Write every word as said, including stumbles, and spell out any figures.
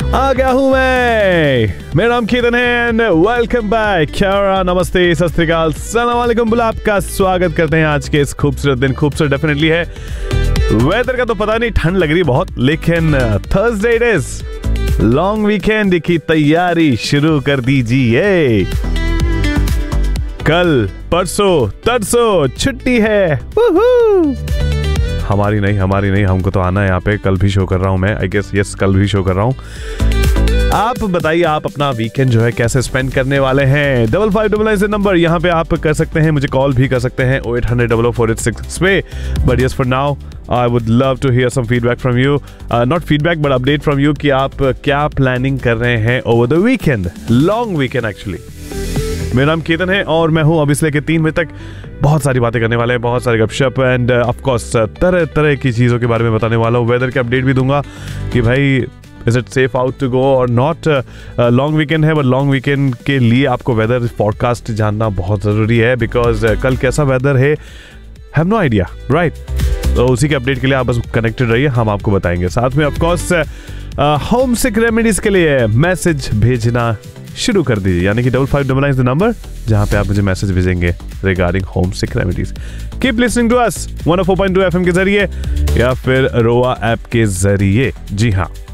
आ गया हूँ मैं। मेरा नाम केतन है एंड वेलकम बैक। क्या नमस्ते, सत श्री अकाल, सलाम वालेकुम बोला आपका स्वागत करते हैं आज के इस खूबसूरत दिन। खूबसूरत डेफिनेटली है। वेदर का तो पता नहीं, ठंड लग रही बहुत, लेकिन Thursday it is. Long weekend की तैयारी शुरू कर दीजिए। कल परसों तरसों छुट्टी है। हमारी नहीं हमारी नहीं हमको तो आना है यहाँ पे। कल भी शो कर रहा हूँ मैं, आई गेस यस कल भी शो कर रहा हूँ। आप बताइए आप अपना वीकेंड जो है कैसे स्पेंड करने वाले हैं। डबल फाइव डबल नाइन से नंबर यहाँ पे आप कर सकते हैं, मुझे कॉल भी कर सकते हैं ओ eight hundred double four eight six पे। But yes for now I would love to here some feedback from you, not feedback but update from you कि आप क्या प्लानिंग कर रहे हैं over the weekend, long weekend actually. मेरा नाम केतन है और मैं हूँ अभी से लेकर तीन बजे तक बहुत सारी बातें करने वाले हैं, बहुत सारी गपशप एंड ऑफ कोर्स तरह तरह की चीज़ों के बारे में बताने वाला हूँ। वेदर के अपडेट भी दूंगा कि भाई is it safe out to go और नॉट। लॉन्ग वीकेंड है बट लॉन्ग वीकेंड के लिए आपको वेदर फॉरकास्ट जानना बहुत ज़रूरी है, बिकॉज uh, कल कैसा वेदर है हैव नो आइडिया, राइट। तो उसी के अपडेट के लिए आप बस कनेक्टेड रहिए, हम आपको बताएंगे। साथ में ऑफकोर्स होम सिक रेमेडीज के लिए मैसेज भेजना शुरू कर दीजिए, यानी कि double five double nine number जहां पे आप मुझे मैसेज भेजेंगे regarding home sick remedies. Keep listening to us one O four point two F M के जरिए या फिर रोआ ऐप के जरिए। जी हाँ,